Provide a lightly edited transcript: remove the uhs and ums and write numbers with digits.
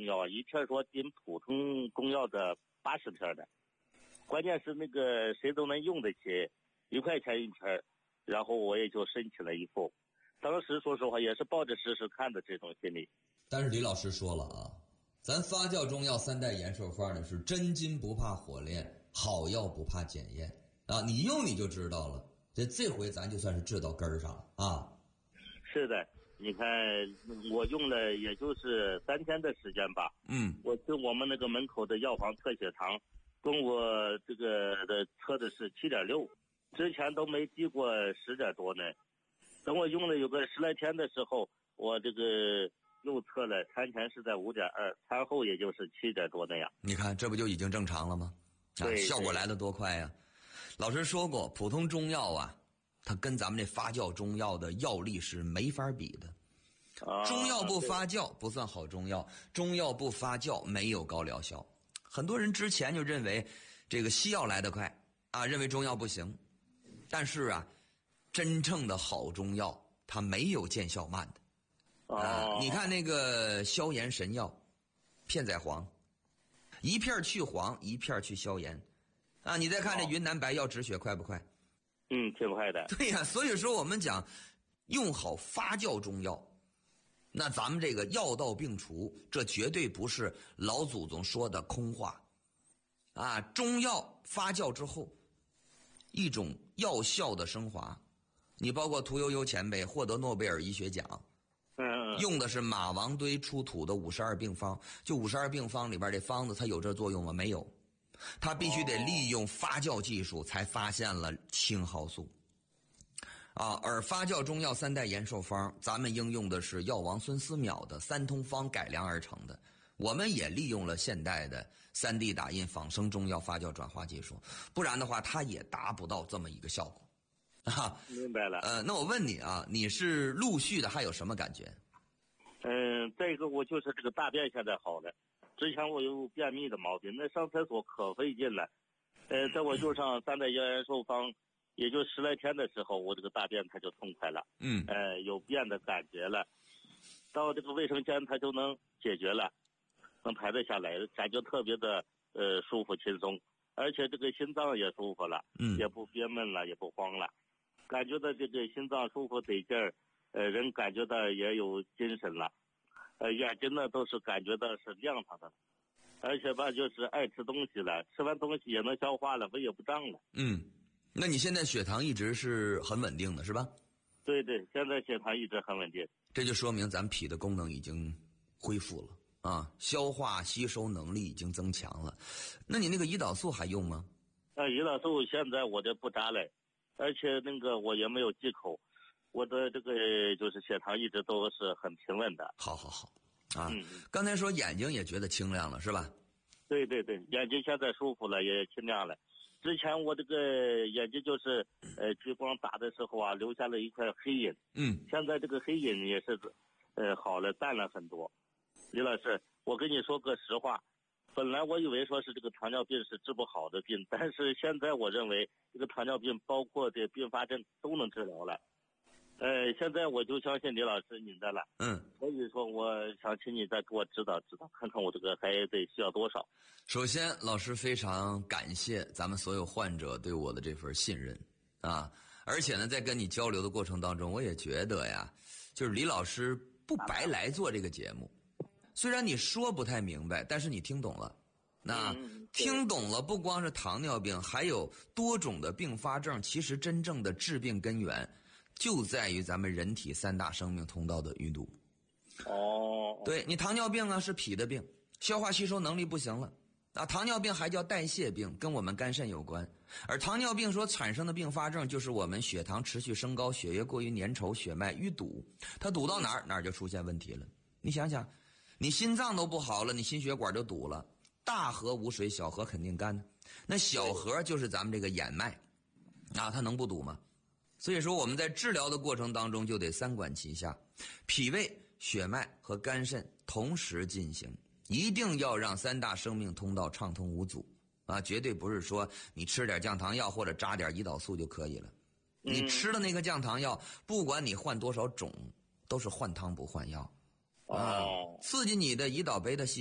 中药啊，一片说比普通中药的80片的，关键是那个谁都能用得起，1块钱一片，然后我也就申请了一副。当时说实话也是抱着试试看的这种心理。 但是李老师说了啊，咱发酵中药3代延寿方呢是真金不怕火炼，好药不怕检验啊，你用你就知道了。这回咱就算是治到根儿上了啊。 是的，你看我用了也就是3天的时间吧。我跟我们那个门口的药房测血糖，跟我这个的测的是7.6，之前都没低过10点多呢。等我用了有个10来天的时候，我这个又测了，餐前是在5.2，餐后也就是7点多那样。 你看这不就已经正常了吗？ 对， 效果来得多快呀！老师说过，普通中药啊，它跟咱们这发酵中药的药力是没法比的。中药不发酵不算好中药，中药不发酵没有高疗效。很多人之前就认为这个西药来得快啊，认为中药不行。但是啊，真正的好中药它没有见效慢的。你看那个消炎神药片仔癀，一片去黄，一片去消炎啊！你再看这云南白药止血快不快？ 挺快的。 对呀，所以说我们讲用好发酵中药，那咱们这个药到病除，这绝对不是老祖宗说的空话啊！中药发酵之后，一种药效的升华。你包括屠呦呦前辈获得诺贝尔医学奖，用的是马王堆出土的52病方，就52病方里边这方子它有这作用吗？没有，它必须得利用发酵技术才发现了青蒿素啊。而发酵中药3代延寿方，咱们应用的是药王孙思邈的3通方改良而成的，我们也利用了现代的3D 打印仿生中药发酵转化技术，不然的话它也达不到这么一个效果啊。 明白了。 那我问你啊，你是陆续的还有什么感觉？ 再一个我就是这个大便现在好了，之前我有便秘的毛病，那上厕所可费劲了。在我就上3代延寿方，也就10来天的时候，我这个大便它就痛快了。有便的感觉了，到这个卫生间它就能解决了，能排得下来，感觉特别的舒服轻松，而且这个心脏也舒服了，也不憋闷了，也不慌了，感觉到这个心脏舒服得劲儿，人感觉到也有精神了，眼睛呢都是感觉到是亮堂的，而且吧就是爱吃东西了，吃完东西也能消化了，胃也不胀了。 那你现在血糖一直是很稳定的是吧？ 对对，现在血糖一直很稳定。 这就说明咱脾的功能已经恢复了啊，消化吸收能力已经增强了。那你那个胰岛素还用吗？ 胰岛素现在我这不扎了，而且那个我也没有忌口，我的这个就是血糖一直都是很平稳的。 好啊。刚才说眼睛也觉得清亮了是吧？ 对对对，眼睛现在舒服了，也清亮了。之前我这个眼睛就是激光打的时候啊，留下了一块黑影。现在这个黑影也是好了，淡了很多。李老师，我跟你说个实话，本来我以为说是这个糖尿病是治不好的病，但是现在我认为这个糖尿病包括这并发症都能治疗了。现在我就相信李老师您的了。所以说我想请你再给我指导指导，看看我这个还得需要多少。 首先老师非常感谢咱们所有患者对我的这份信任啊，而且呢在跟你交流的过程当中，我也觉得呀，就是李老师不白来做这个节目，虽然你说不太明白，但是你听懂了。那听懂了，不光是糖尿病，还有多种的并发症，其实真正的致病根源就在于咱们人体3大生命通道的淤堵。对，你糖尿病啊是脾的病，消化吸收能力不行了啊。糖尿病还叫代谢病，跟我们肝肾有关。而糖尿病所产生的并发症就是我们血糖持续升高，血液过于粘稠，血脉淤堵，它堵到哪儿就出现问题了。你想想，你心脏都不好了，你心血管就堵了，大河无水，小河肯定干。那小河就是咱们这个眼脉啊，它能不堵吗？所以说我们在治疗的过程当中就得3管齐下，脾胃、血脉和肝肾同时进行，一定要让3大生命通道畅通无阻啊！绝对不是说你吃点降糖药或者扎点胰岛素就可以了。你吃的那个降糖药，不管你换多少种，都是换汤不换药啊！刺激你的胰岛贝塔细